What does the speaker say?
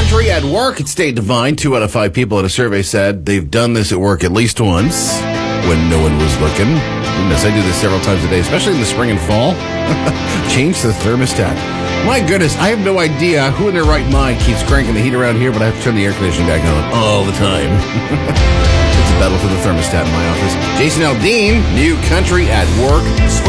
country at work, it stayed divine. 2 out of 5 people in a survey said they've done this at work at least once when no one was looking. Goodness, I do this several times a day, especially in the spring and fall. Change the thermostat. My goodness, I have no idea who in their right mind keeps cranking the heat around here, but I have to turn the air conditioning back on all the time. It's a battle for the thermostat in my office. Jason Aldean, New Country at Work.